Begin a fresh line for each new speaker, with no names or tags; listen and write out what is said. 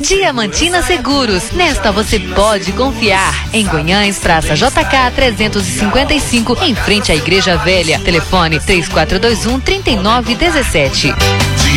Diamantina Seguros. Nesta você pode confiar. Em Goiânia, Praça JK 355, em frente à Igreja Velha. Telefone 3421-3917.